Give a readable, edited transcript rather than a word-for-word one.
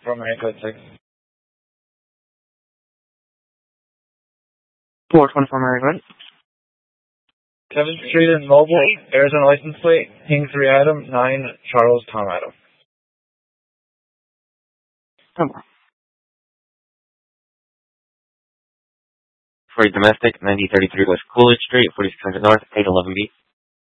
Marine Code 6. 424 Marine Code. 7th Street in Mobile, Arizona license plate, Hing 3 Adam, 9 Charles Tom Adam. Okay. For domestic, 9033 West Coolidge Street, 4600 North, 811B.